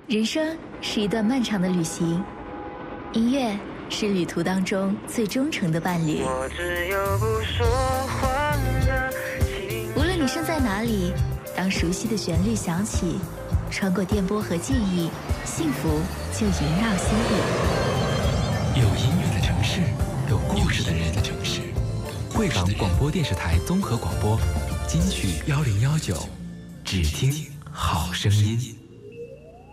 人生是一段漫长的旅行，音乐是旅途当中最忠诚的伴侣。 我只有不说话的情。 无论你身在哪里，当熟悉的旋律响起，穿过电波和记忆，幸福就萦绕心底。 有音乐的城市，有故事的人的城市。汇港广播电视台综合广播，金曲1019，只听好声音。